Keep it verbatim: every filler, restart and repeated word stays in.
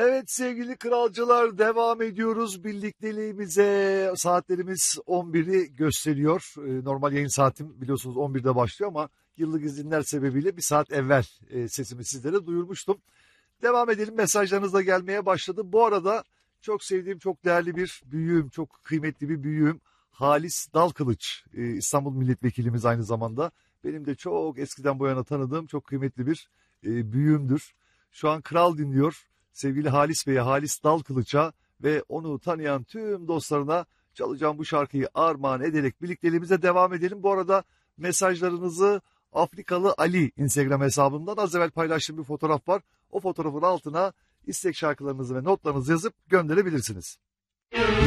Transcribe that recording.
Evet sevgili kralcılar, devam ediyoruz birlikteliğimize. Saatlerimiz on biri gösteriyor. Ee, Normal yayın saatim biliyorsunuz on birde başlıyor ama yıllık izinler sebebiyle bir saat evvel e, sesimi sizlere duyurmuştum. Devam edelim, mesajlarınız da gelmeye başladı. Bu arada çok sevdiğim, çok değerli bir büyüğüm, çok kıymetli bir büyüğüm Halis Dalkılıç, e, İstanbul Milletvekilimiz aynı zamanda. Benim de çok eskiden bu yana tanıdığım çok kıymetli bir e, büyüğümdür. Şu an Kral dinliyor. Sevgili Halis Bey'e, Halis Dalkılıç'a ve onu tanıyan tüm dostlarına çalacağım bu şarkıyı armağan ederek birlikteliğimize devam edelim. Bu arada mesajlarınızı Afrikalı Ali Instagram hesabından az evvel paylaştığım bir fotoğraf var. O fotoğrafın altına istek şarkılarınızı ve notlarınızı yazıp gönderebilirsiniz.